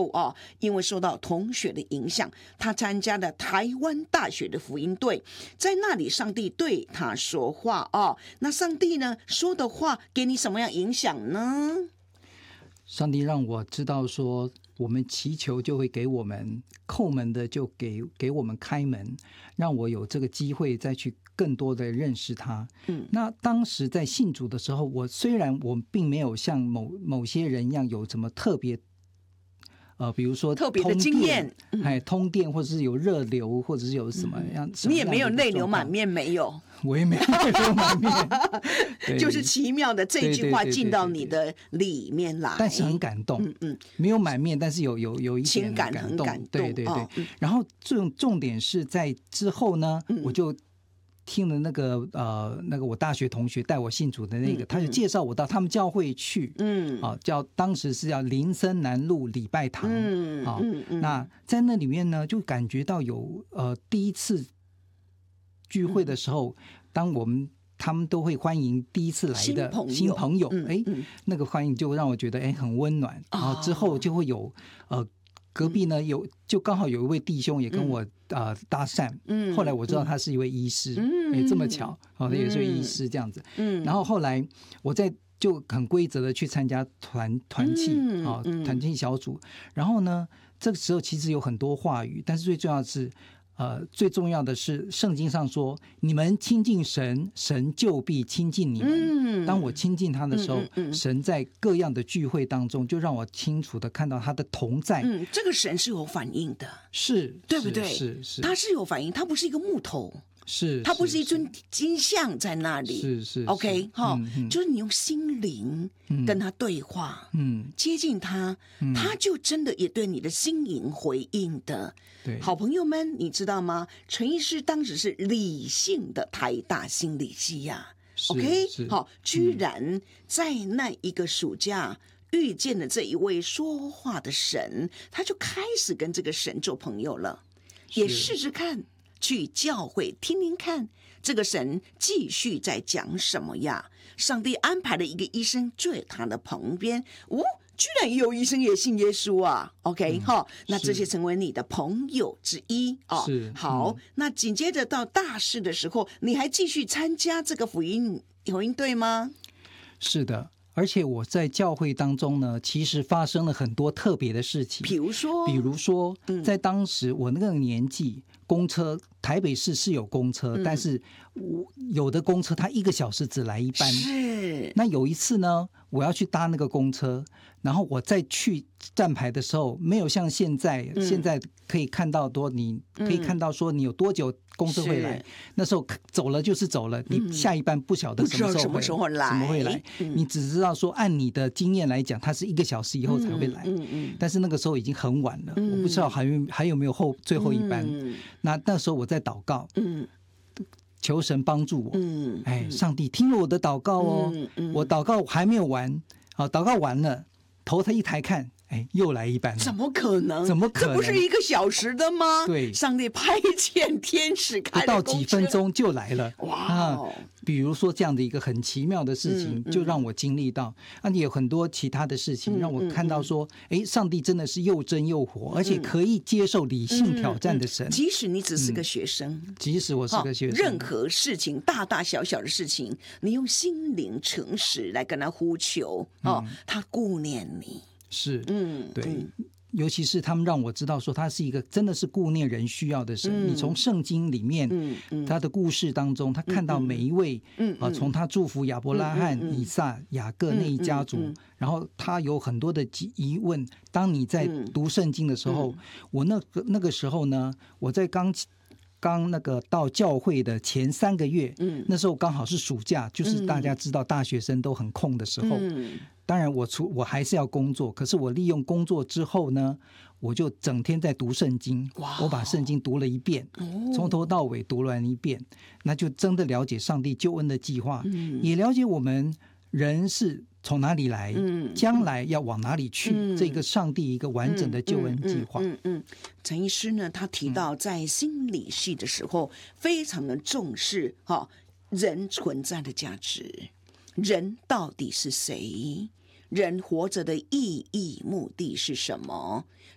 后啊，因为受到同学的影响，他参加了台湾大学的福音队，在那里上帝对他说话啊。那上帝呢说的话给你什么样影响呢？ 上帝让我知道说，我们祈求就会给我们，叩门的就给我们开门，让我有这个机会再去更多的认识他。那当时在信主的时候，虽然我并没有像某些人一样有什么特别比如说特别的经验， 通电或者是有热流，或者是有什么样， 你也没有泪流满面，没有， 我也没有泪流满面， 就是奇妙的这句话进到你的里面来， 但是很感动，没有满面，但是有一点感动， 很感动， 对对对。然后重点是在之后呢，我就听了那个我大学同学带我信主的那个，他就介绍我到他们教会去，当时是叫林森南路礼拜堂，那在那里面呢，就感觉到有第一次聚会的时候，他们都会欢迎第一次来的新朋友，那个欢迎就让我觉得很温暖，然后之后就会有隔壁呢就刚好有一位弟兄也跟我搭讪，后来我知道他是一位医师，这么巧，他也是位医师这样子，然后后来我就很规则的去参加团契团契小组，然后呢，这个时候其实有很多话语，但是最重要的是圣经上说，你们亲近神，神就必亲近你们。当我亲近他的时候，神在各样的聚会当中就让我清楚的看到他的同在。 这个神是有反应的， 是对不对？ 是他是有反应，他不是一个木头，它不是一尊金像在那里， 是 OK 就是你用心灵跟他对话，接近他，他就真的也对你的心灵回应的。 对， 好朋友们，你知道吗？陈医师当时是理性的台大心理系呀，OK 好，居然在那一个暑假遇见了这一位说话的神，他就开始跟这个神做朋友了，也试试看去教会听听看这个神继续在讲什么呀。上帝安排了一个医生坐在他的旁边，居然也有医生也信耶稣啊 OK 那这些成为你的朋友之一好，那紧接着到大四的时候，你还继续参加这个福音队吗？ 是的，而且我在教会当中呢，其实发生了很多特别的事情。比如说在当时我那个年纪，公车台北市是有公车，但是有的公车它1个小时只来一班。是。那有一次呢，我要去搭那个公车，然后我再去站牌的时候，没有像现在可以看到你可以看到说你有多久公车会来，那时候走了就是走了，你下一班不晓得什么时候会来，你只知道说按你的经验来讲，它是1个小时以后才会来，但是那个时候已经很晚了，我不知道还有没有最后一班。那时候我在祷告，求神帮助我，上帝听了我的祷告我祷告还没有完，祷告完了，头他一抬看，又来一班了。 怎么可能？这不是1个小时的吗？对，上帝派遣天使开了公车， 不到几分钟就来了。哇！比如说这样的一个很奇妙的事情，就让我经历到。也有很多其他的事情让我看到说，上帝真的是又真又活，而且可以接受理性挑战的神。 即使你只是个学生， 即使我是个学生， 任何事情大大小小的事情，你用心灵诚实来跟他呼求，他顾念你。 是，对。尤其是他们让我知道说他是一个真的是顾念人需要的神。你从圣经里面他的故事当中，他看到每一位从他祝福亚伯拉罕、以撒、雅各那一家族，然后他有很多的疑问。当你在读圣经的时候，我那个时候呢，我在刚那个到教会的前3个月，那时候刚好是暑假，就是大家知道大学生都很空的时候。当然我还是要工作，可是我利用工作之后呢，我就整天在读圣经。我把圣经读了一遍，从头到尾读完一遍，那就真的了解上帝救恩的计划，也了解我们人是从哪里来，将来要往哪里去，这个上帝一个完整的救恩计划。 陈医师呢，他提到在心理系的时候，非常的重视人存在的价值，人到底是谁，人活着的意义目的是什么，